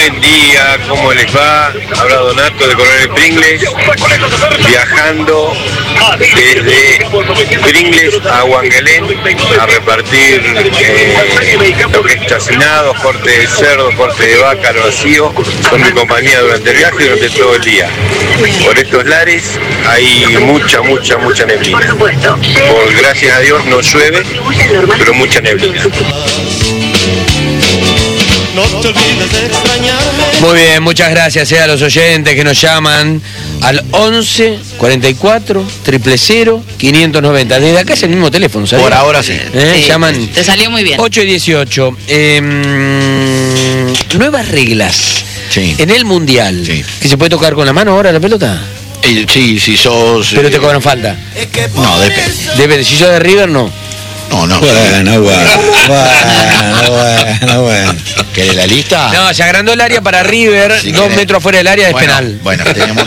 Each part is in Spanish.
Buen día, ¿cómo les va? Habla Donato de Coronel Pringles, viajando desde Pringles a Huanguelén a repartir lo que es chacinado, corte de cerdo, corte de vaca, al vacío, con mi compañía durante el viaje y durante todo el día. Por estos lares hay mucha neblina. Por gracias a Dios no llueve, pero mucha neblina. Muy bien, muchas gracias a los oyentes que nos llaman al 11 44 000 590. Desde acá es el mismo teléfono, ¿sabes? Por ahora sí. Sí, llaman. te salió muy bien. 8 y 18. Nuevas reglas. Sí. En el Mundial. Sí. ¿Que se puede tocar con la mano ahora la pelota? Sí, si sos... Pero te cobran falta. No, depende. Depende. Si sos de River, no. No. Bueno. ¿Querés la lista? No, se agrandó el área para River, Si 2 querés. metros fuera del área es penal. Bueno,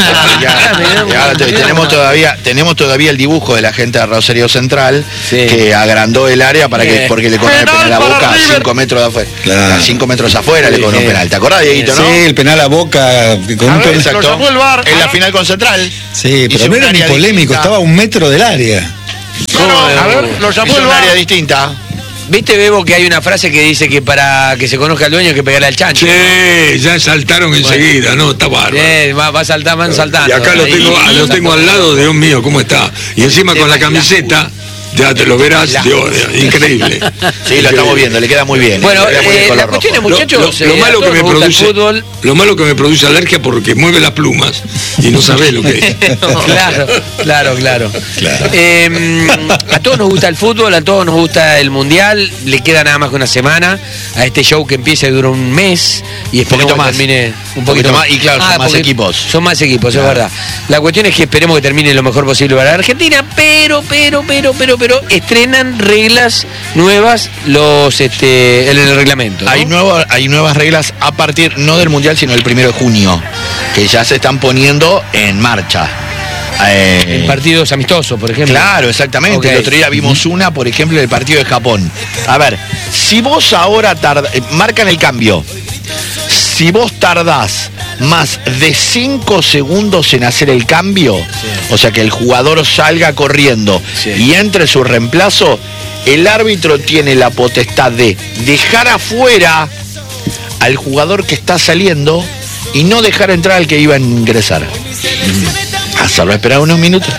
tenemos todavía el dibujo de la gente de Rosario Central, Sí. que agrandó el área porque le cobró el penal a Boca a 5 metros de afuera. Claro. A 5 metros afuera le cobró un penal. ¿Te acordás, Dieguito, no? Sí, el penal a Boca con un penal. Exacto. En la final con Central. Sí, Hizo pero no un era ni área polémico, distinta. estaba a 1 metro del área. A ver, lo llamó en un área distinta. ¿Viste, Bebo, que hay una frase que dice que para que se conozca al dueño hay que pegarle al chancho? Sí, ya saltaron enseguida, ¿no? Está bárbaro. Va a saltar, van saltando. Y acá lo tengo al lado, Dios mío, ¿cómo está? Y encima con la camiseta, ya te lo verás, Dios, increíble. Sí, lo estamos viendo, le queda muy bien. Bueno, Le queda muy bien la color cuestión es, rojo. muchachos, Lo malo a que todos me nos gusta el produce, fútbol. lo malo que me produce alergia porque mueve las plumas y no sabés lo que es. Claro. A todos nos gusta el fútbol, a todos nos gusta el mundial. Le queda nada más que una semana a este show que empieza y dura un mes y esperemos que termine un poquito más. Y claro, son más equipos. Son más equipos, es verdad. La cuestión es que esperemos que termine lo mejor posible para la Argentina, pero estrenan reglas nuevas en el reglamento, ¿no? Hay nuevas reglas a partir no del mundial sino del 1 de junio que ya se están poniendo en marcha. En partidos amistosos, por ejemplo. Claro, exactamente. Okay. El otro día vimos una, por ejemplo, del partido de Japón. A ver, si vos ahora marcan el cambio. Si vos tardás más de 5 segundos en hacer el cambio, o sea que el jugador salga corriendo y entre su reemplazo, el árbitro tiene la potestad de dejar afuera al jugador que está saliendo y no dejar entrar al que iba a ingresar. Hacerlo esperar unos minutos.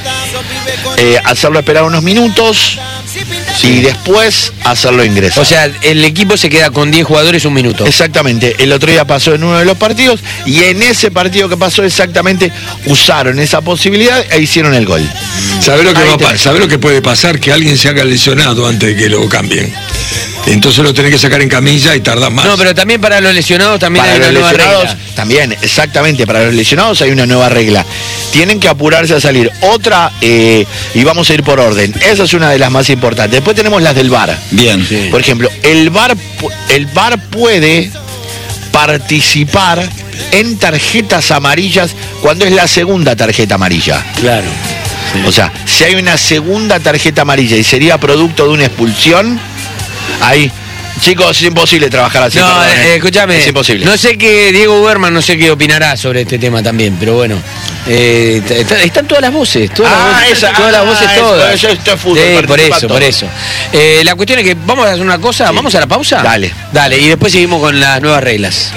Y después hacerlo ingresar. O sea, el equipo se queda con 10 jugadores 1 minuto. Exactamente, el otro día pasó en uno de los partidos y en ese partido que pasó exactamente usaron esa posibilidad e hicieron el gol. ¿Sabés lo que puede pasar? Que alguien se haga lesionado antes de que lo cambien. Entonces lo tenés que sacar en camilla y tardás más. No, pero también para los lesionados también Para hay una los nueva lesionados, regla. también, exactamente, para los lesionados hay una nueva regla. Tienen que apurarse a salir. Otra, y vamos a ir por orden. Esa es una de las más importantes. Después tenemos las del VAR. Bien. Sí. Por ejemplo, el VAR puede participar en tarjetas amarillas cuando es la segunda tarjeta amarilla. Claro. O sea, si hay una segunda tarjeta amarilla y sería producto de una expulsión, ahí, chicos, es imposible trabajar así. No, perdón, escúchame. es imposible. No sé qué, Diego Berman, no sé qué opinará sobre este tema también, pero bueno. Están todas las voces, todas las voces. Eso es fútbol, Sí, participa por eso. La cuestión es que vamos a hacer una cosa, vamos a la pausa. Dale, y después seguimos con las nuevas reglas.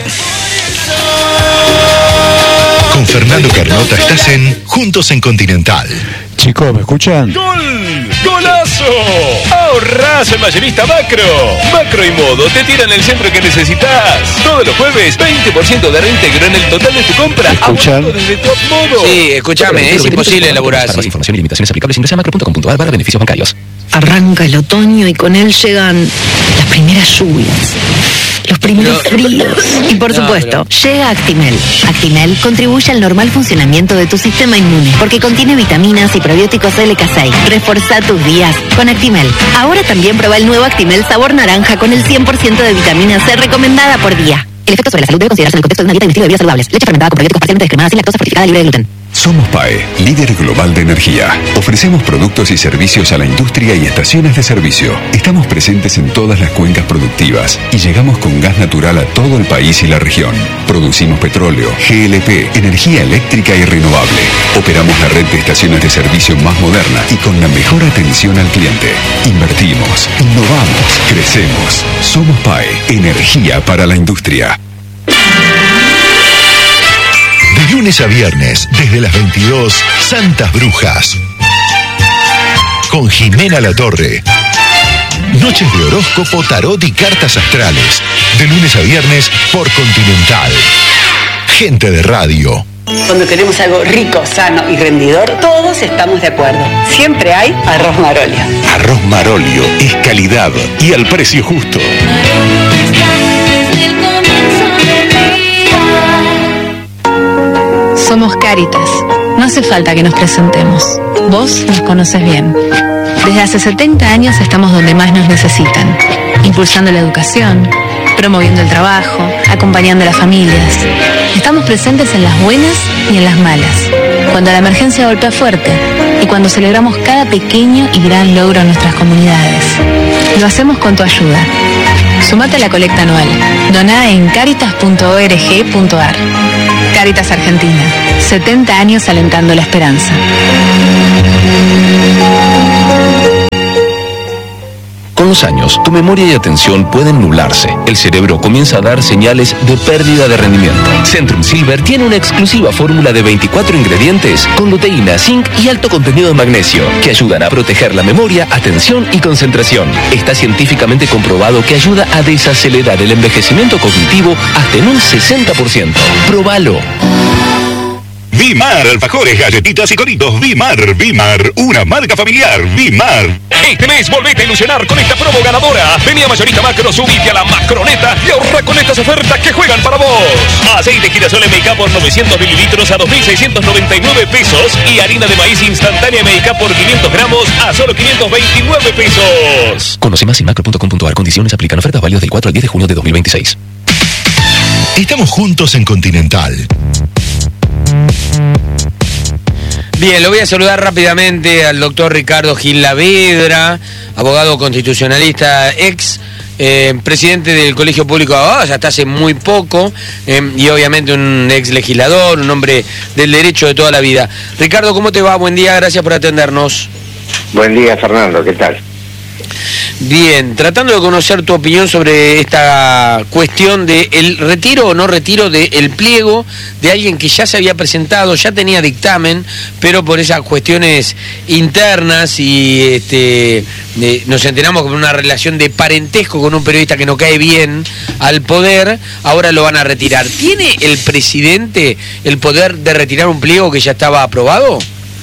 Con Fernando Carnota estás en Juntos en Continental. Chicos, ¿me escuchan? ¡Gol! ¡Golazo! ¡Ahorrás en Mayorista Macro! Macro y Modo te tiran el centro que necesitas. Todos los jueves, 20% de reintegro en el total de tu compra. ¿Escuchan? Ahorrando desde Top Modo. Sí, escúchame, es imposible elaborar Para más así. información y limitaciones aplicables ingresa a macro.com.ar/beneficios bancarios. Arranca el otoño y con él llegan las primeras lluvias, los primeros fríos. Y por supuesto, llega Actimel. Actimel contribuye al normal funcionamiento de tu sistema inmune porque contiene vitaminas y probióticos LK6. Reforzá tus días con Actimel. Ahora también prueba el nuevo Actimel sabor naranja con el 100% de vitamina C recomendada por día. El efecto sobre la salud debe considerarse en el contexto de una dieta y un estilo de vida saludables. Leche fermentada con probióticos parcialmente descremadas sin lactosa fortificada libre de gluten. Somos PAE, líder global de energía. Ofrecemos productos y servicios a la industria y estaciones de servicio. Estamos presentes en todas las cuencas productivas y llegamos con gas natural a todo el país y la región. Producimos petróleo, GLP, energía eléctrica y renovable. Operamos la red de estaciones de servicio más moderna y con la mejor atención al cliente. Invertimos, innovamos, crecemos. Somos PAE, energía para la industria. De lunes a viernes, desde las 22, Santas Brujas. Con Jimena Latorre. Noches de horóscopo, tarot y cartas astrales. De lunes a viernes por Continental. Gente de radio. Cuando queremos algo rico, sano y rendidor, todos estamos de acuerdo. Siempre hay Arroz Marolio. Arroz Marolio es calidad y al precio justo. Somos Cáritas. No hace falta que nos presentemos. Vos nos conoces bien. Desde hace 70 años estamos donde más nos necesitan. Impulsando la educación, promoviendo el trabajo, acompañando a las familias. Estamos presentes en las buenas y en las malas. Cuando la emergencia golpea fuerte y cuando celebramos cada pequeño y gran logro en nuestras comunidades. Lo hacemos con tu ayuda. Sumate a la colecta anual. Doná en caritas.org.ar. Cáritas Argentina. 70 años alentando la esperanza. Con los años, tu memoria y atención pueden nublarse. El cerebro comienza a dar señales de pérdida de rendimiento. Centrum Silver tiene una exclusiva fórmula de 24 ingredientes con luteína, zinc y alto contenido de magnesio que ayudan a proteger la memoria, atención y concentración. Está científicamente comprobado que ayuda a desacelerar el envejecimiento cognitivo hasta en un 60%. ¡Próbalo! Vimar, alfajores, galletitas y coritos. Vimar, una marca familiar. Vimar. Este mes volvete a ilusionar con esta promo ganadora. Vení a Mayorista Macro, subite a la Macroneta y ahorra con estas ofertas que juegan para vos. Aceite girasol MK por 900 mililitros a 2.699 pesos y harina de maíz instantánea MK por 500 gramos a solo 529 pesos. Conoce más en macro.com.ar. Condiciones aplican. Ofertas válidas del 4 al 10 de junio de 2026. Estamos juntos en Continental. Bien, lo voy a saludar rápidamente al doctor Ricardo Gil Lavedra, abogado constitucionalista, ex presidente del Colegio Público de Abogados hasta hace muy poco, y obviamente un ex legislador, un hombre del derecho de toda la vida. Ricardo, ¿cómo te va? Buen día, gracias por atendernos. Buen día, Fernando, ¿qué tal? Bien, tratando de conocer tu opinión sobre esta cuestión de el retiro o no retiro del pliego de alguien que ya se había presentado, ya tenía dictamen, pero por esas cuestiones internas y nos enteramos con una relación de parentesco con un periodista que no cae bien al poder, ahora lo van a retirar. ¿Tiene el presidente el poder de retirar un pliego que ya estaba aprobado?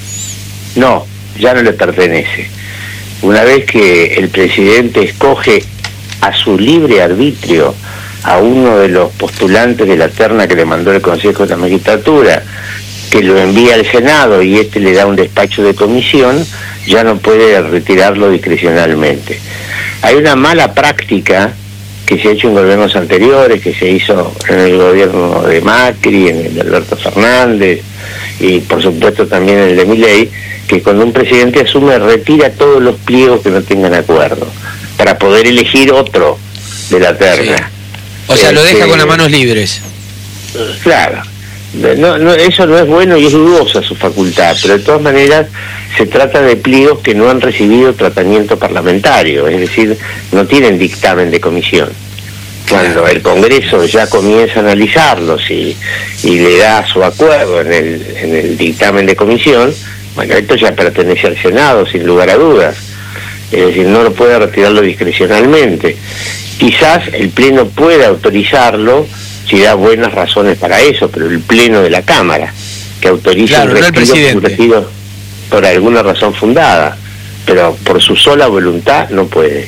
No, ya no le pertenece. Una vez que el presidente escoge a su libre arbitrio a uno de los postulantes de la terna que le mandó el Consejo de la Magistratura, que lo envía al Senado y le da un despacho de comisión, ya no puede retirarlo discrecionalmente. Hay una mala práctica que se ha hecho en gobiernos anteriores, que se hizo en el gobierno de Macri, en el de Alberto Fernández y por supuesto también en el de Milei, que cuando un presidente asume retira todos los pliegos que no tengan acuerdo para poder elegir otro de la terna. Sí. O sea, lo deja con las manos libres. Claro. No, eso no es bueno y es dudosa su facultad, pero de todas maneras se trata de pliegos que no han recibido tratamiento parlamentario, es decir, no tienen dictamen de comisión. Cuando el Congreso ya comienza a analizarlos y le da su acuerdo en el dictamen de comisión, bueno, esto ya pertenece al Senado, sin lugar a dudas. Es decir, no lo puede retirarlo discrecionalmente. Quizás el Pleno pueda autorizarlo si da buenas razones para eso, pero el Pleno de la Cámara, que autoriza un retiro por alguna razón fundada, pero por su sola voluntad no puede.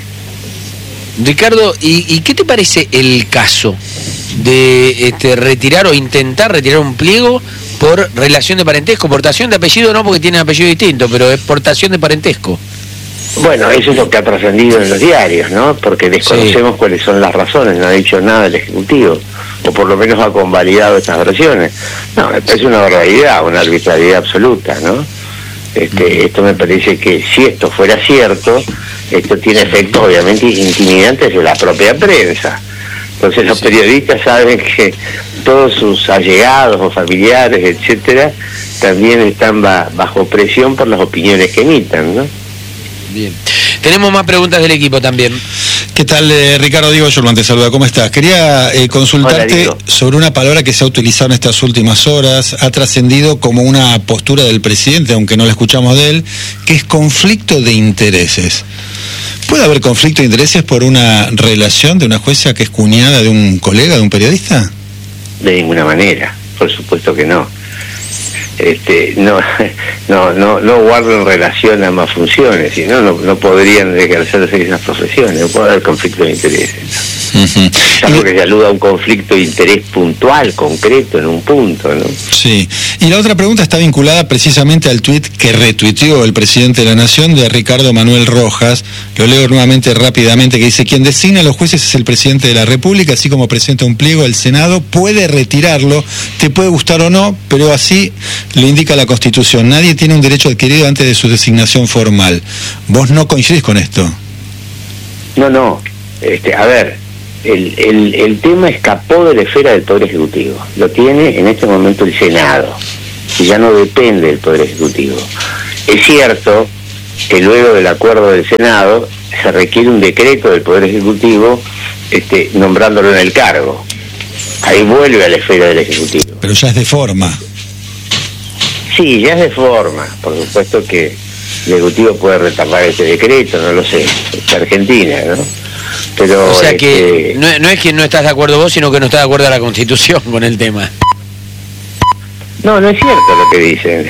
Ricardo, ¿y qué te parece el caso de retirar o intentar retirar un pliego por relación de parentesco? Portación de apellido no, porque tiene apellido distinto, pero es portación de parentesco. Bueno, eso es lo que ha trascendido en los diarios, ¿no? Porque desconocemos cuáles son las razones, no ha dicho nada el Ejecutivo. o por lo menos ha convalidado estas versiones. No, me parece una barbaridad, una arbitrariedad absoluta, ¿no? Esto me parece que si esto fuera cierto, esto tiene efectos obviamente intimidantes de la propia prensa. Entonces los periodistas saben que todos sus allegados o familiares, etcétera, también están bajo presión por las opiniones que emitan, ¿no? Bien. Tenemos más preguntas del equipo también. ¿Qué tal, Ricardo? Diego Yorman te saluda, ¿cómo estás? Quería consultarte sobre una palabra que se ha utilizado en estas últimas horas, ha trascendido como una postura del presidente, aunque no la escuchamos de él, que es conflicto de intereses. ¿Puede haber conflicto de intereses por una relación de una jueza que es cuñada de un colega, de un periodista? De ninguna manera, por supuesto que no. No guardan relación a ambas funciones, si no podrían ejercerse esas profesiones, no puede haber conflicto de intereses. Algo que se aluda a un conflicto de interés puntual, concreto, en un punto, ¿no? Sí. Y la otra pregunta está vinculada precisamente al tuit que retuiteó el presidente de la Nación de Ricardo Manuel Rojas. Lo leo nuevamente rápidamente, que dice: quien designa a los jueces es el presidente de la República, así como presenta un pliego al Senado, puede retirarlo, te puede gustar o no, pero así lo indica la Constitución. Nadie tiene un derecho adquirido antes de su designación formal. ¿Vos no coincidís con esto? No. A ver, el tema escapó de la esfera del Poder Ejecutivo. Lo tiene en este momento el Senado, y ya no depende del Poder Ejecutivo. Es cierto que luego del acuerdo del Senado se requiere un decreto del Poder Ejecutivo nombrándolo en el cargo. Ahí vuelve a la esfera del Ejecutivo. Pero ya es de forma. Sí, ya es de forma. Por supuesto que el Ejecutivo puede retardar este decreto, no lo sé. Es Argentina, ¿no? Pero, o sea que no es que no estás de acuerdo vos, sino que no estás de acuerdo a la Constitución con el tema. No es cierto lo que dicen.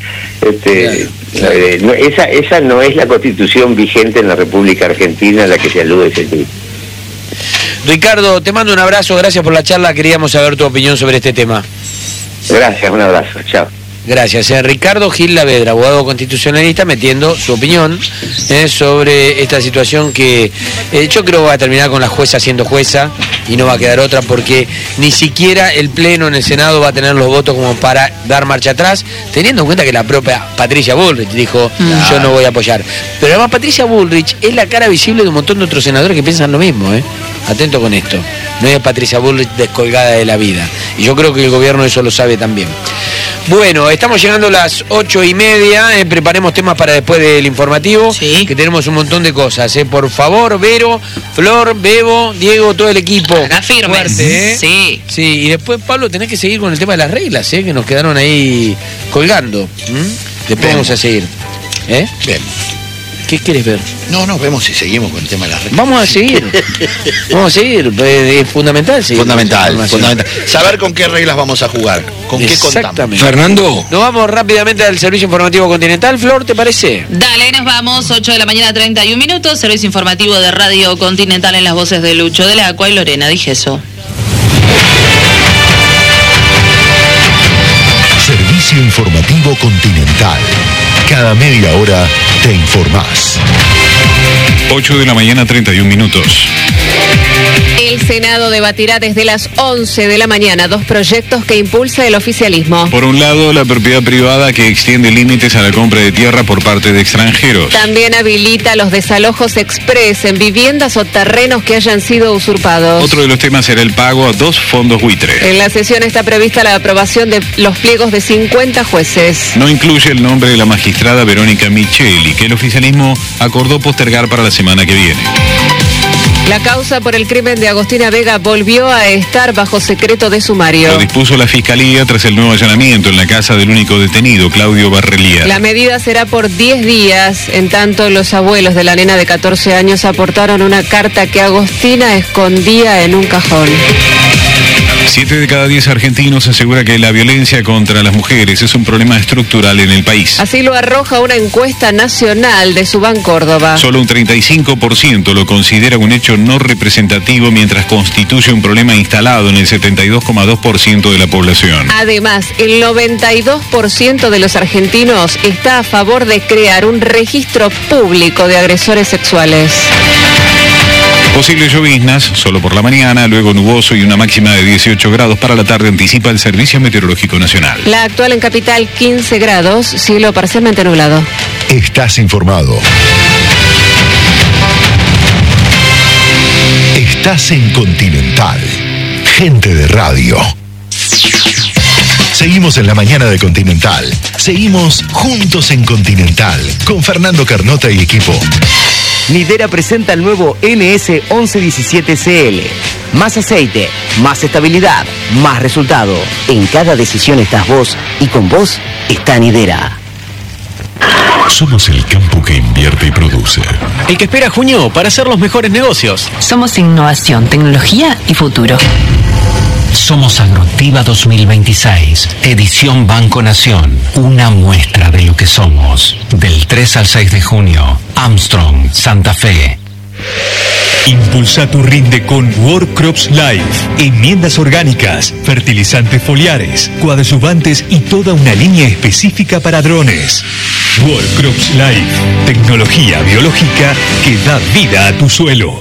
Claro. Esa no es la Constitución vigente en la República Argentina a la que se alude ese tipo. Ricardo, te mando un abrazo, gracias por la charla, queríamos saber tu opinión sobre este tema. Gracias, un abrazo, chao. Gracias. Ricardo Gil Lavedra, abogado constitucionalista, metiendo su opinión sobre esta situación que yo creo va a terminar con la jueza siendo jueza y no va a quedar otra, porque ni siquiera el Pleno en el Senado va a tener los votos como para dar marcha atrás, teniendo en cuenta que la propia Patricia Bullrich dijo yo no voy a apoyar. Pero además Patricia Bullrich es la cara visible de un montón de otros senadores que piensan lo mismo. Atento con esto. No es Patricia Bullrich descolgada de la vida. Y yo creo que el gobierno eso lo sabe también. Bueno, estamos llegando a las 8:30, preparemos temas para después del informativo, que tenemos un montón de cosas. Por favor, Vero, Flor, Bebo, Diego, todo el equipo. Acá firmes. Fuerte, Sí, y después, Pablo, tenés que seguir con el tema de las reglas, que nos quedaron ahí colgando. Después vamos a seguir. Bien. ¿Qué quieres ver? No, vemos si seguimos con el tema de las reglas. Vamos a seguir. Es fundamental seguir. Fundamental. Saber con qué reglas vamos a jugar, con qué contamos. Fernando. Nos vamos rápidamente al Servicio Informativo Continental. Flor, ¿te parece? Dale, nos vamos. 8:31. Servicio Informativo de Radio Continental en las voces de Lucho de la Acua y Lorena Digeso. Servicio Informativo Continental. Cada media hora te informás. 8:31. El Senado debatirá desde las 11 de la mañana 2 proyectos que impulsa el oficialismo. Por un lado, la propiedad privada que extiende límites a la compra de tierra por parte de extranjeros. También habilita los desalojos express en viviendas o terrenos que hayan sido usurpados. Otro de los temas será el pago a 2 fondos buitre. En la sesión está prevista la aprobación de los pliegos de 50 jueces. No incluye el nombre de la magistrada Verónica Micheli, que el oficialismo acordó postergar para la semana que viene. La causa por el crimen de Agostina Vega volvió a estar bajo secreto de sumario. Lo dispuso la Fiscalía tras el nuevo allanamiento en la casa del único detenido, Claudio Barrelía. La medida será por 10 días. En tanto, los abuelos de la nena de 14 años aportaron una carta que Agostina escondía en un cajón. 7 de cada 10 argentinos asegura que la violencia contra las mujeres es un problema estructural en el país. Así lo arroja una encuesta nacional de Subán Córdoba. Solo un 35% lo considera un hecho no representativo, mientras constituye un problema instalado en el 72,2% de la población. Además, el 92% de los argentinos está a favor de crear un registro público de agresores sexuales. Posibles lloviznas, solo por la mañana, luego nuboso y una máxima de 18 grados para la tarde, anticipa el Servicio Meteorológico Nacional. La actual en capital 15 grados, cielo parcialmente nublado. Estás informado. Estás en Continental. Gente de radio. Seguimos en la mañana de Continental. Seguimos juntos en Continental con Fernando Carnota y equipo. Nidera presenta el nuevo NS1117CL. Más aceite, más estabilidad, más resultado. En cada decisión estás vos y con vos está Nidera. Somos el campo que invierte y produce. El que espera junio para hacer los mejores negocios. Somos innovación, tecnología y futuro. Somos Agroactiva 2026, edición Banco Nación, una muestra de lo que somos. Del 3 al 6 de junio, Armstrong, Santa Fe. Impulsa tu rinde con World Crops Life. Enmiendas orgánicas, fertilizantes foliares, coadyuvantes y toda una línea específica para drones. World Crops Life, tecnología biológica que da vida a tu suelo.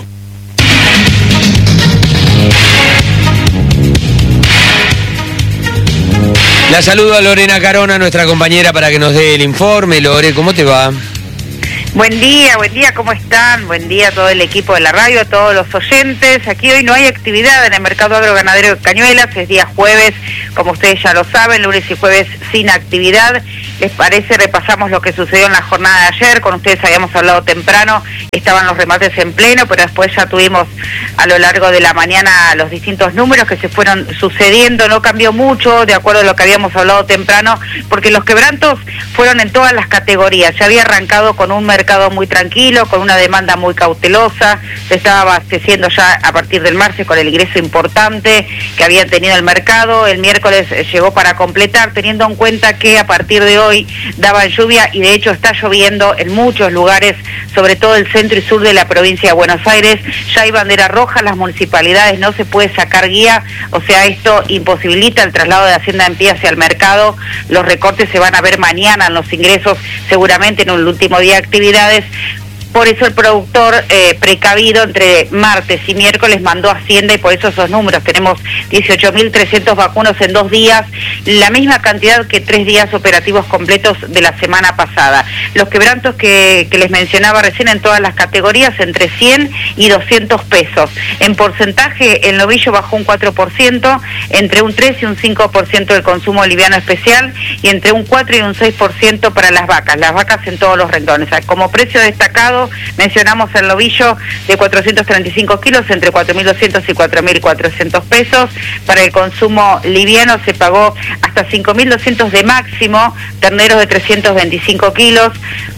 La saludo a Lorena Carona, nuestra compañera, para que nos dé el informe. Lore, ¿cómo te va? Buen día, ¿cómo están? Buen día a todo el equipo de la radio, a todos los oyentes. Aquí hoy no hay actividad en el mercado agroganadero de Cañuelas, es día jueves, como ustedes ya lo saben, lunes y jueves sin actividad. ¿Les parece? Repasamos lo que sucedió en la jornada de ayer, con ustedes habíamos hablado temprano, estaban los remates en pleno, pero después ya tuvimos a lo largo de la mañana los distintos números que se fueron sucediendo, no cambió mucho de acuerdo a lo que habíamos hablado temprano, porque los quebrantos fueron en todas las categorías. Ya había arrancado con un mercado muy tranquilo, con una demanda muy cautelosa, se estaba abasteciendo ya a partir del martes con el ingreso importante que había tenido el mercado. El miércoles llegó para completar, teniendo en cuenta que a partir de hoy daban lluvia y de hecho está lloviendo en muchos lugares, sobre todo el centro y sur de la provincia de Buenos Aires. Ya hay bandera roja, las municipalidades no se puede sacar guía, o sea, esto imposibilita el traslado de Hacienda en pie hacia el mercado. Los recortes se van a ver mañana en los ingresos, seguramente en el último día de actividades. Por eso el productor precavido entre martes y miércoles mandó a Hacienda y por eso esos números. Tenemos 18.300 vacunos en 2 días, la misma cantidad que 3 días operativos completos de la semana pasada. Los quebrantos que les mencionaba recién en todas las categorías, entre 100 y 200 pesos. En porcentaje, el novillo bajó un 4%, entre un 3 y un 5% del consumo liviano especial y entre un 4 y un 6% para las vacas en todos los renglones. Como precio destacado, mencionamos el novillo de 435 kilos entre 4.200 y 4.400 pesos. Para el consumo liviano se pagó hasta 5.200 de máximo, terneros de 325 kilos,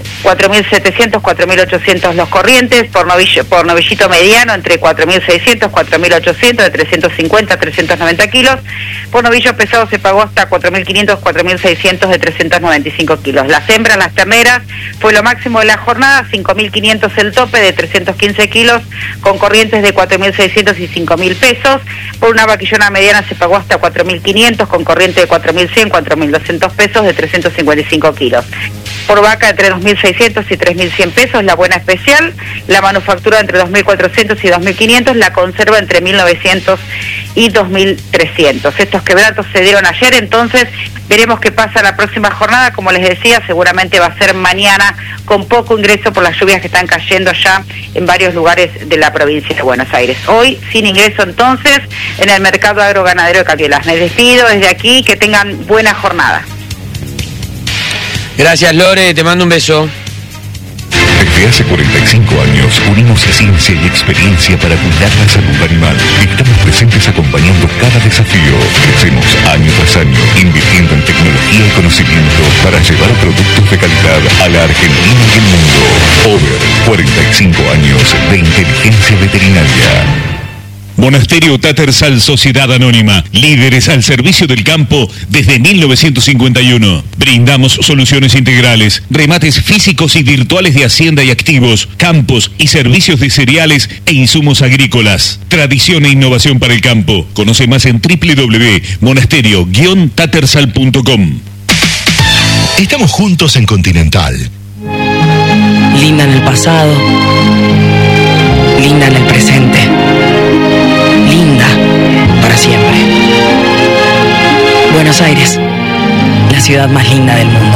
4.700, 4.800 los corrientes, por novillito mediano entre 4.600, 4.800, de 350 a 390 kilos. Por novillo pesado se pagó hasta 4.500, 4.600 de 395 kilos. Las hembras, las terneras, fue lo máximo de la jornada, 5.500 el tope de 315 kilos, con corrientes de 4.600 y 5.000 pesos. Por una vaquillona mediana se pagó hasta 4.500, con corriente de 4.100, 4.200 pesos de 355 kilos. Por vaca entre 2.600 y 3.100 pesos, la buena especial, la manufactura entre 2.400 y 2.500, la conserva entre 1.900 y 2.300. Estos quebrantos se dieron ayer, entonces veremos qué pasa la próxima jornada. Como les decía, seguramente va a ser mañana con poco ingreso por las lluvias que están cayendo ya en varios lugares de la provincia de Buenos Aires. Hoy sin ingreso entonces en el mercado agroganadero de Cañuelas. Me despido desde aquí, que tengan buena jornada. Gracias, Lore, te mando un beso. Desde hace 45 años unimos ciencia y experiencia para cuidar la salud animal. Estamos presentes acompañando cada desafío. Crecemos año tras año, invirtiendo en tecnología y conocimiento para llevar productos de calidad a la Argentina y el mundo. Over 45 años de inteligencia veterinaria. Monasterio Tattersall Sociedad Anónima, líderes al servicio del campo desde 1951. Brindamos soluciones integrales, remates físicos y virtuales de hacienda y activos, campos y servicios de cereales e insumos agrícolas. Tradición e innovación para el campo. Conoce más en www.monasterio-tattersall.com. Estamos juntos en Continental. Linda en el pasado, linda en el presente. siempre. Buenos Aires, la ciudad más linda del mundo.